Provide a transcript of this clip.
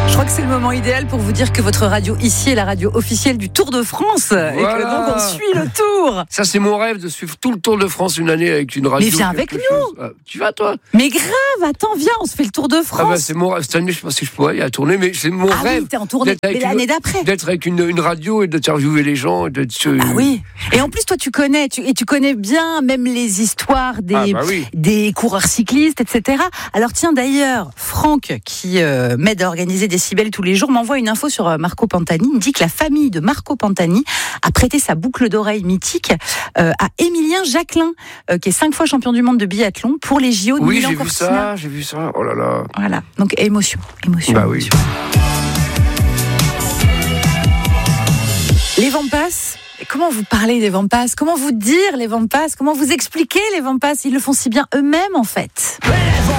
Je crois que c'est le moment idéal pour vous dire que votre radio ici est la radio officielle du Tour de France. Voilà. Et que donc on suit le Tour. Ça, c'est mon rêve de suivre tout le Tour de France une année avec une radio. Mais viens avec nous. Ah, tu vas, toi? Mais grave, attends, viens, on se fait le Tour de France. Ah bah, c'est mon rêve. Cette année, je sais pas si je pourrais y tourner, mais c'est mon rêve. Oui, t'es en tournée, mais l'année d'après. D'être avec une radio et d'interviewer les gens. Ah oui. Et en plus, toi, tu connais bien même les histoires des coureurs cyclistes, etc. Alors tiens, d'ailleurs, Franck, qui m'aide à organiser Décibel tous les jours, m'envoie une info sur Marco Pantani. Il me dit que la famille de Marco Pantani a prêté sa boucle d'oreille mythique à Émilien Jacquelin, qui est 5 fois champion du monde de biathlon pour les JO de Milan-Cortina. J'ai vu ça. Oh là là. Voilà. Donc émotion. Bah oui. Les vents passent. Comment vous parlez des vents passent? Comment vous dire les vents passent? Comment vous expliquer les vents passent? Ils le font si bien eux-mêmes, en fait.